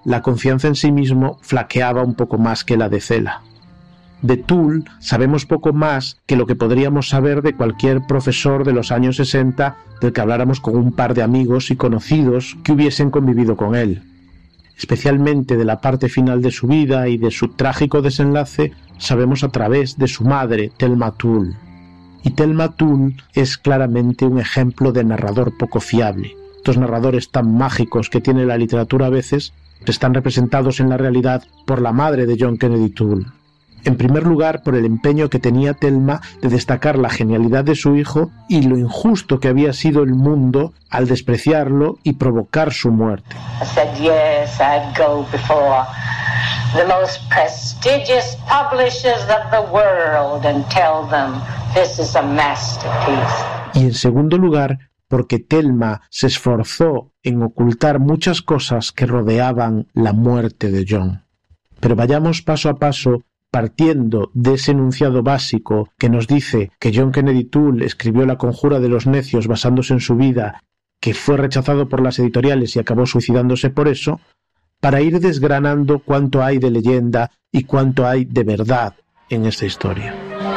la confianza en sí mismo flaqueaba un poco más que la de Zela. De Toole sabemos poco más que lo que podríamos saber de cualquier profesor de los años 60 del que habláramos con un par de amigos y conocidos que hubiesen convivido con él. Especialmente de la parte final de su vida y de su trágico desenlace sabemos a través de su madre, Thelma Toole. Y Thelma Toole es claramente un ejemplo de narrador poco fiable. Estos narradores tan mágicos que tiene la literatura a veces están representados en la realidad por la madre de John Kennedy Toole. En primer lugar, por el empeño que tenía Thelma de destacar la genialidad de su hijo y lo injusto que había sido el mundo al despreciarlo y provocar su muerte. I said, yes, I'd go before the most prestigious publishers of the world and tell them this is a masterpiece. Y en segundo lugar, porque Thelma se esforzó en ocultar muchas cosas que rodeaban la muerte de John. Pero vayamos paso a paso, partiendo de ese enunciado básico que nos dice que John Kennedy Toole escribió La conjura de los necios basándose en su vida, que fue rechazado por las editoriales y acabó suicidándose por eso, para ir desgranando cuánto hay de leyenda y cuánto hay de verdad en esta historia.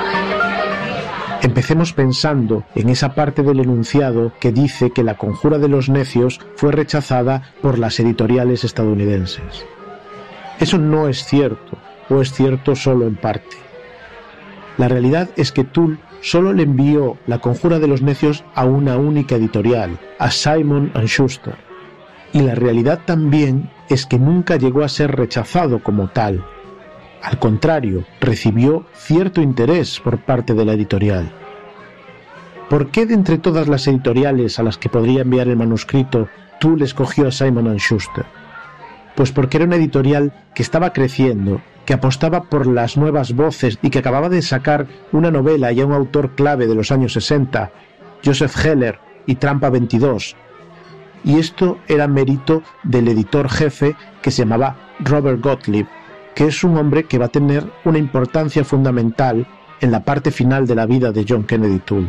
Empecemos pensando en esa parte del enunciado que dice que La conjura de los necios fue rechazada por las editoriales estadounidenses. Eso no es cierto, o es cierto solo en parte. La realidad es que Toole solo le envió La conjura de los necios a una única editorial, a Simon & Schuster. Y la realidad también es que nunca llegó a ser rechazado como tal. Al contrario, recibió cierto interés por parte de la editorial. ¿Por qué de entre todas las editoriales a las que podría enviar el manuscrito, Toole escogió a Simon & Schuster? Pues porque era una editorial que estaba creciendo, que apostaba por las nuevas voces y que acababa de sacar una novela y a un autor clave de los años 60, Joseph Heller y Trampa 22. Y esto era mérito del editor jefe que se llamaba Robert Gottlieb, que es un hombre que va a tener una importancia fundamental en la parte final de la vida de John Kennedy Toole.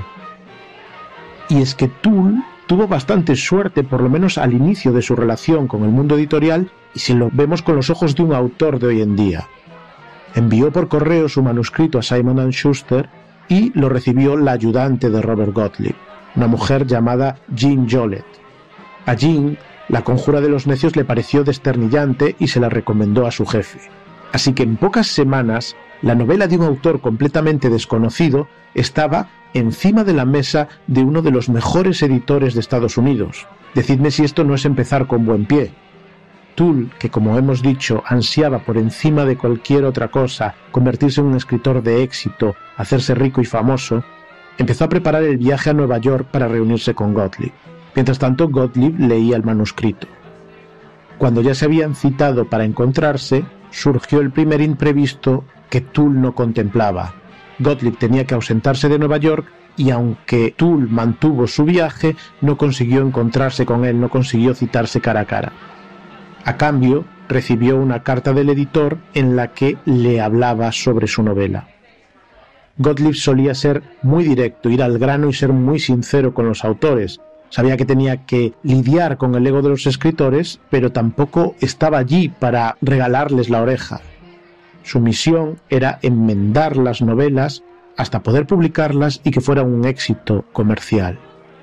Y es que Toole tuvo bastante suerte, por lo menos al inicio de su relación con el mundo editorial, y si lo vemos con los ojos de un autor de hoy en día. Envió por correo su manuscrito a Simon & Schuster y lo recibió la ayudante de Robert Gottlieb, una mujer llamada Jean Jollet. A Jean, La conjura de los necios le pareció desternillante y se la recomendó a su jefe. Así que en pocas semanas, la novela de un autor completamente desconocido estaba encima de la mesa de uno de los mejores editores de Estados Unidos. Decidme si esto no es empezar con buen pie. Toole, que como hemos dicho, ansiaba por encima de cualquier otra cosa convertirse en un escritor de éxito, hacerse rico y famoso, empezó a preparar el viaje a Nueva York para reunirse con Gottlieb. Mientras tanto, Gottlieb leía el manuscrito. Cuando ya se habían citado para encontrarse, surgió el primer imprevisto que Toole no contemplaba. Gottlieb tenía que ausentarse de Nueva York y aunque Toole mantuvo su viaje, no consiguió encontrarse con él, no consiguió citarse cara a cara. A cambio, recibió una carta del editor en la que le hablaba sobre su novela. Gottlieb solía ser muy directo, ir al grano y ser muy sincero con los autores. Sabía que tenía que lidiar con el ego de los escritores, pero tampoco estaba allí para regalarles la oreja. Su misión era enmendar las novelas hasta poder publicarlas y que fueran un éxito comercial.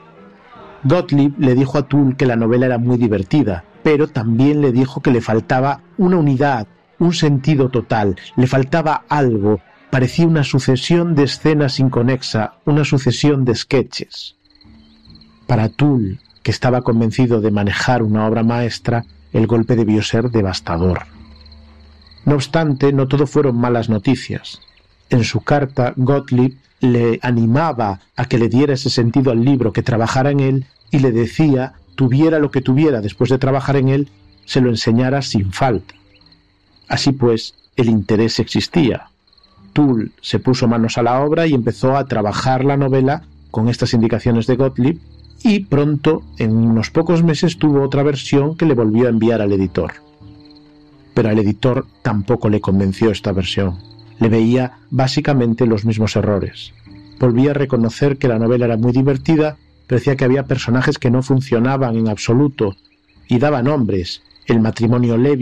Gottlieb le dijo a Toole que la novela era muy divertida, pero también le dijo que le faltaba una unidad, un sentido total, le faltaba algo, parecía una sucesión de escenas inconexa, una sucesión de sketches. Para Toole, que estaba convencido de manejar una obra maestra, el golpe debió ser devastador. No obstante, no todo fueron malas noticias. En su carta, Gottlieb le animaba a que le diera ese sentido al libro, que trabajara en él, y le decía, tuviera lo que tuviera después de trabajar en él, se lo enseñara sin falta. Así pues, el interés existía. Toole se puso manos a la obra y empezó a trabajar la novela con estas indicaciones de Gottlieb, y pronto, en unos pocos meses, tuvo otra versión que le volvió a enviar al editor. Pero al editor tampoco le convenció esta versión. Le veía básicamente los mismos errores. Volvía a reconocer que la novela era muy divertida, pero decía que había personajes que no funcionaban en absoluto, y daba nombres: el matrimonio Levy,